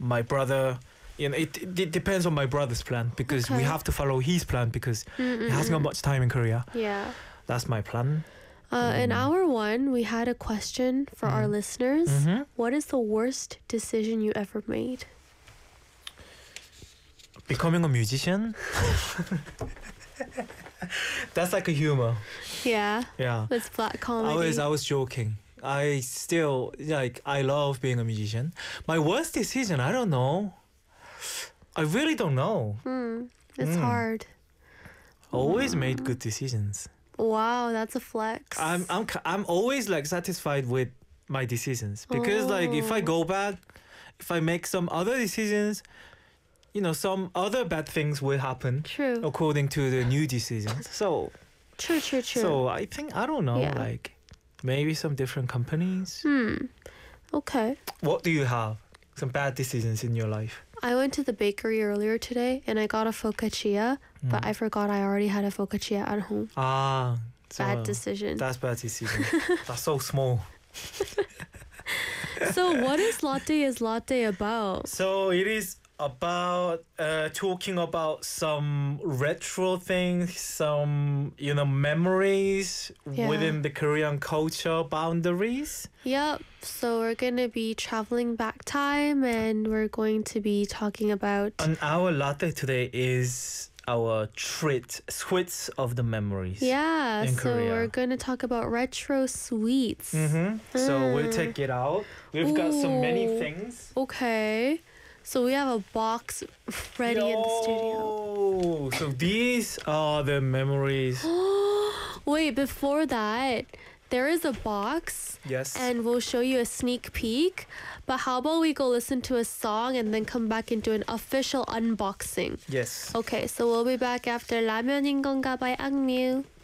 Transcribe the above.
my brother. It depends on my brother's plan because we Okay. have to follow his plan because he hasn't got much time in Korea. Yeah. That's my plan. In hour one, we had a question for our listeners. Mhm. What is the worst decision you ever made? Becoming a musician. That's like a humor. Yeah. Yeah. That's black comedy. I was joking. I still I love being a musician. My worst decision, I don't know. I really don't know. It's hard. Always made good decisions. Wow, that's a flex. I'm always like satisfied with my decisions because like if I go back, if I make some other decisions, some other bad things will happen True. according to the new decisions. So True. so I think I don't know Yeah. like maybe some different companies. Okay. What do you have? Some bad decisions in your life? I went to the bakery earlier today and I got a focaccia, but I forgot I already had a focaccia at home. Ah, so Bad decision. That's bad decision. That's so small. So what is Latte about? So it is about talking about some retro things, some memories Yeah. within the Korean culture boundaries. Yep. So we're going to be traveling back time and we're going to be talking about And our latte today is our sweets of the memories. yeah, in so Korea. we're going to talk about retro sweets. So we'll take it out. We've got so many Ooh. things. Okay. So we have a box ready in the studio. Oh, so these are the memories. Wait, before that, there is a box Yes. and we'll show you a sneak peek. But how about we go listen to a song and then come back and do an official unboxing? yes. Okay, so we'll be back after 라면인 건가 by Angmyu.